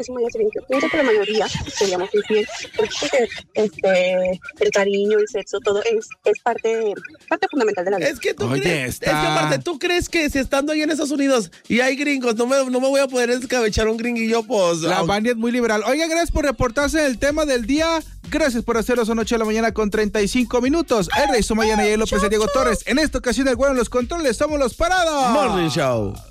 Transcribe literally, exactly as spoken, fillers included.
Yo pienso que la mayoría seríamos infiel, porque este, el cariño, el sexo, todo es, es parte, parte fundamental de la vida. Es que tú Oye, crees, está. es que aparte, ¿tú crees que si estando ahí en Estados Unidos y hay gringos, no me, no me voy a poder escabechar un gringuillo, pues? La aunque... Vania es muy liberal. Oiga, gracias por reportarse en el tema del día. Gracias por hacerlo, son ocho de la mañana con treinta y cinco minutos. El Rey Sumayana y el López de Diego Torres. En esta ocasión, el güero en los controles, somos los parados. Morning Show.